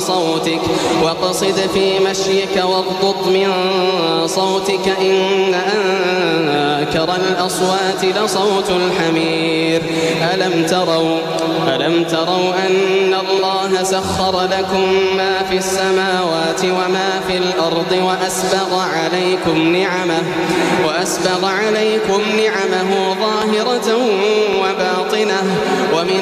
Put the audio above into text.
صوتك واقصد في مشيك واغضض من صوتك إن أنكر الأصوات لصوت الحمير. ألم تروا أن الله سخر لكم ما في السماوات وما في الأرض وأسبغ عليكم نعمه ظاهرة وباطنة ومن